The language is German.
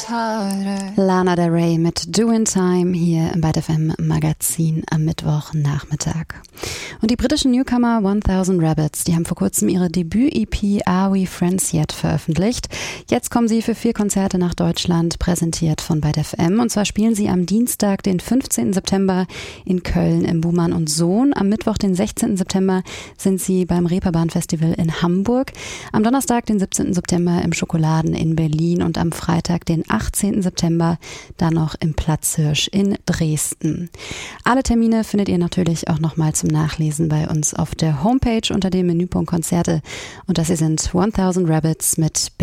Lana Del Rey mit Doing Time hier im Byte FM Magazin am Mittwochnachmittag. Und die britischen Newcomer 1000 Rabbits, die haben vor kurzem ihre Debüt-EP Are We Friends Yet veröffentlicht. Jetzt kommen sie für 4 Konzerte nach Deutschland, präsentiert von Byte FM. Und zwar spielen sie am Dienstag, den 15. September in Köln im Buhmann und Sohn. Am Mittwoch, den 16. September, sind sie beim Reeperbahn Festival in Hamburg. Am Donnerstag, den 17. September im Schokoladen in Berlin und am Freitag, den 18. September, dann noch im Platzhirsch in Dresden. Alle Termine findet ihr natürlich auch nochmal zum Nachlesen bei uns auf der Homepage unter dem Menüpunkt Konzerte. Und das hier sind 1000 Rabbits mit